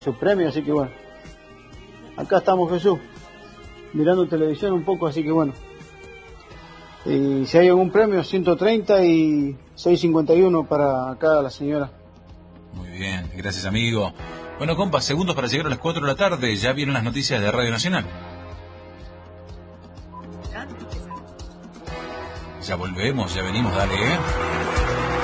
su premio, así que bueno. Acá estamos, Jesús, mirando televisión un poco, así que bueno. Y si hay algún premio, 130 y 651 para acá la señora. Muy bien, gracias amigo. Bueno, compa, segundos para llegar a las 4 de la tarde, ya vienen las noticias de Radio Nacional. Ya volvemos, ya venimos, dale,